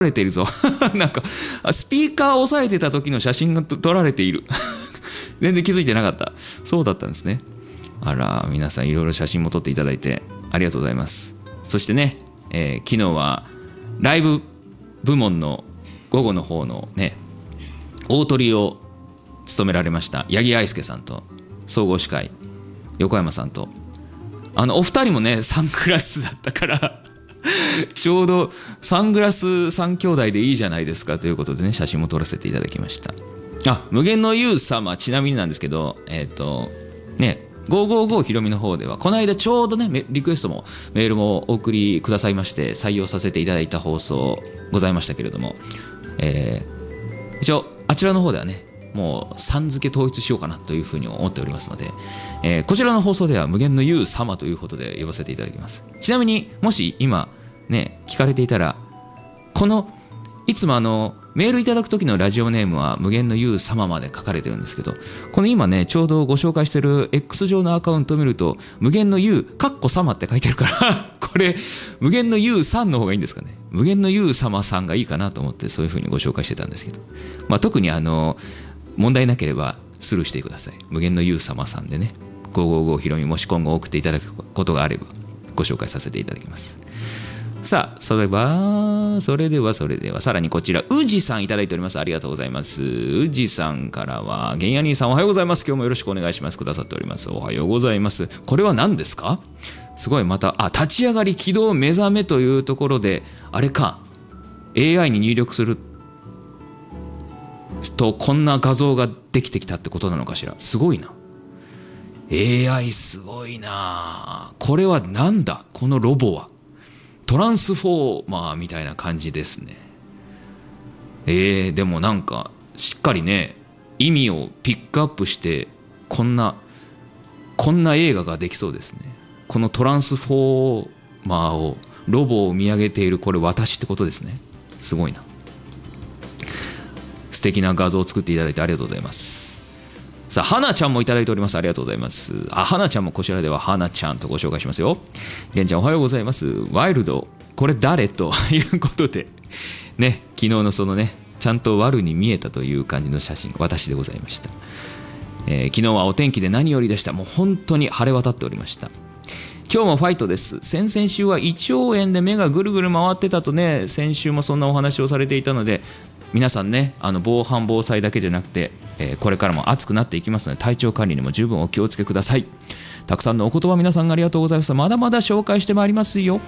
れているぞなんかスピーカーを押さえてた時の写真が撮られている全然気づいてなかった。そうだったんですね。あら、皆さんいろいろ写真も撮っていただいてありがとうございます。そしてね、昨日はライブ部門の午後の方のね、大トリを務められました八木愛介さんと、総合司会横山さんと、お二人もねサングラスだったからちょうどサングラス3兄弟でいいじゃないですかということでね、写真も撮らせていただきました。無限の優様、ちなみになんですけど、ね、555ひろみの方ではこの間ちょうどねリクエストもメールもお送りくださいまして、採用させていただいた放送ございましたけれども、一応あちらの方ではねもうさん付け統一しようかなというふうに思っておりますので、こちらの放送では無限の優様ということで呼ばせていただきます。ちなみにもし今ね聞かれていたら、このいつもメールいただく時のラジオネームは無限の優様まで書かれてるんですけど、この今ねちょうどご紹介している X 上のアカウントを見ると無限の優様って書いてるからこれ無限の優さんの方がいいんですかね。無限の優様さんがいいかなと思ってそういうふうにご紹介してたんですけど、特に問題なければスルーしてください。無限の優様さんでね、555ひろみもし今後送っていただくことがあればご紹介させていただきます。さあ、それではさらにこちら宇治さんいただいております。ありがとうございます。宇治さんからはゲンヤ兄さんおはようございます、今日もよろしくお願いしますくださっております。おはようございます。これは何ですか？すごい、また立ち上がり起動目覚めというところであれか AI に入力するとこんな画像ができてきたってことなのかしら。すごいな、 AI すごいな。これはなんだ、このロボはトランスフォーマーみたいな感じですね。でもなんかしっかりね意味をピックアップしてこんな映画ができそうですね。このトランスフォーマーをロボを見上げている、これ私ってことですね。すごいな。素敵な画像を作っていただいてありがとうございます。さあ、花ちゃんもいただいております。ありがとうございます。花ちゃんもこちらでは花ちゃんとご紹介しますよ。げんちゃんおはようございます。ワイルドこれ誰ということでね、昨日のそのねちゃんと悪に見えたという感じの写真、私でございました。昨日はお天気で何よりでした。もう本当に晴れ渡っておりました。今日もファイトです。先々週は胃腸炎で目がぐるぐる回ってたとね、先週もそんなお話をされていたので、皆さんね防犯防災だけじゃなくて、これからも暑くなっていきますので体調管理にも十分お気をつけください。たくさんのお言葉皆さんありがとうございます。まだまだ紹介してまいりますよ。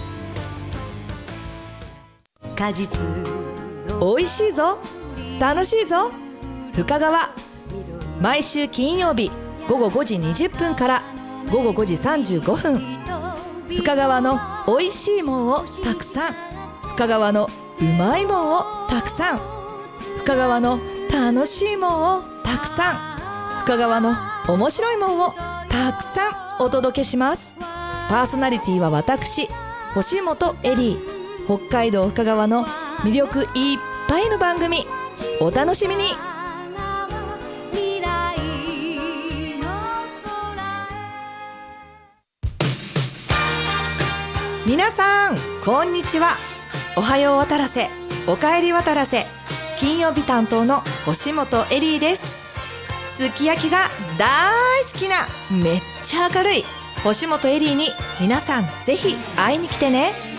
果実おいしいぞ、楽しいぞ、深川。毎週金曜日午後5時20分から午後5時35分、深川のおいしいもんをたくさん、深川のうまいもんをたくさん、深川の楽しいもんをたくさん、深川の面白いもんをたくさんお届けします。パーソナリティは私星本エリー。北海道深川の魅力いっぱいの番組、お楽しみに。皆さんこんにちは。おはよう渡らせ、おかえり渡らせ、金曜日担当の星本エリーです。すき焼きが大好きなめっちゃ明るい星本エリーに皆さんぜひ会いに来てね。